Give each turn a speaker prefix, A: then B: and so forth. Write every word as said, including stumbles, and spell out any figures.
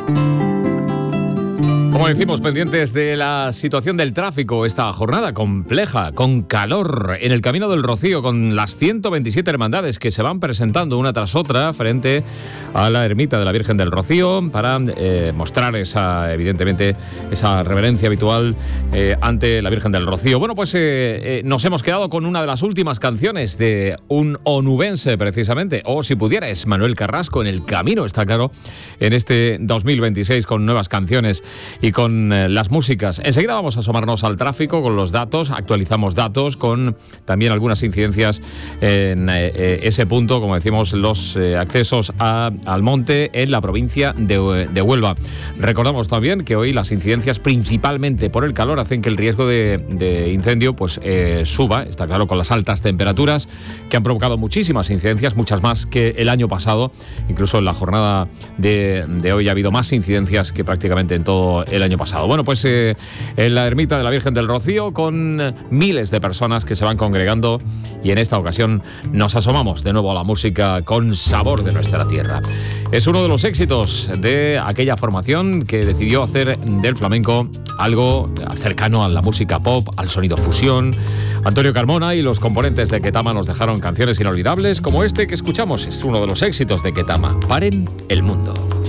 A: Como decimos, pendientes de la situación del tráfico, esta jornada compleja, con calor, en el Camino del Rocío, con las ciento veintisiete hermandades que se van presentando una tras otra frente a la ermita de la Virgen del Rocío para eh, mostrar esa, evidentemente, esa reverencia habitual eh, ante la Virgen del Rocío. Bueno, pues eh, eh, nos hemos quedado con una de las últimas canciones de un onubense, precisamente, o si pudiera, es Manuel Carrasco, en el camino, está claro, en este dos mil veintiséis, con nuevas canciones y con eh, las músicas. Enseguida vamos a asomarnos al tráfico con los datos, actualizamos datos con también algunas incidencias en eh, ese punto, como decimos, los eh, accesos a, al monte en la provincia de, de Huelva. Recordamos también que hoy las incidencias, principalmente por el calor, hacen que el riesgo de, de incendio pues eh, suba, está claro, con las altas temperaturas que han provocado muchísimas incidencias, muchas más que el año pasado. Incluso en la jornada de, de hoy ha habido más incidencias que prácticamente en todo el año pasado. Bueno, pues eh, en la ermita de la Virgen del Rocío, con miles de personas que se van congregando, y en esta ocasión nos asomamos de nuevo a la música con sabor de nuestra tierra. Es uno de los éxitos de aquella formación que decidió hacer del flamenco algo cercano a la música pop, al sonido fusión. Antonio Carmona y los componentes de Ketama nos dejaron canciones inolvidables como este que escuchamos. Es uno de los éxitos de Ketama, Paren el Mundo.